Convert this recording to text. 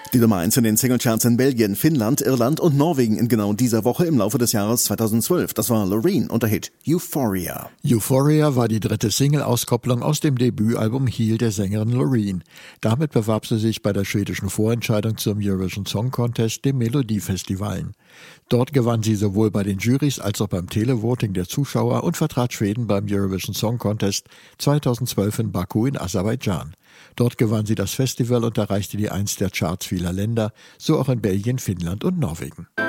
Die Nummer 1 in den Singlecharts in Belgien, Finnland, Irland und Norwegen in genau dieser Woche im Laufe des Jahres 2012. Das war Loreen und der Hit Euphoria. Euphoria war die dritte Single-Auskopplung aus dem Debütalbum Heal der Sängerin Loreen. Damit bewarb sie sich bei der schwedischen Vorentscheidung zum Eurovision Song Contest, dem Melodiefestivalen. Dort gewann sie sowohl bei den Jurys als auch beim Televoting der Zuschauer und vertrat Schweden beim Eurovision Song Contest 2012 in Baku in Aserbaidschan. Dort gewann sie das Festival und erreichte die 1 der Charts vieler Länder, so auch in Belgien, Finnland und Norwegen.